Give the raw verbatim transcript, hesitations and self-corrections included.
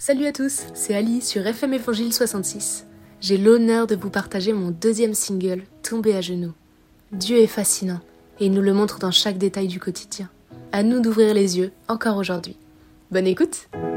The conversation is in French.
Salut à tous, c'est Ali sur F M Évangile soixante-six. J'ai l'honneur de vous partager mon deuxième single, Tomber à genoux. Dieu est fascinant et il nous le montre dans chaque détail du quotidien. À nous d'ouvrir les yeux, encore aujourd'hui. Bonne écoute!